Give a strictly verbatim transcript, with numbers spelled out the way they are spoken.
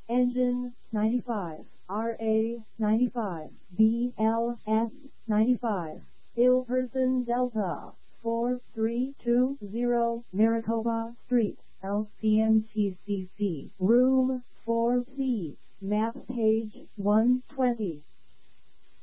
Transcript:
Engine ninety-five, R A ninety-five, B L S ninety-five, Ilperson Delta, four three two zero Maricopa Street, L C M T C C, Room four C, map page one twenty.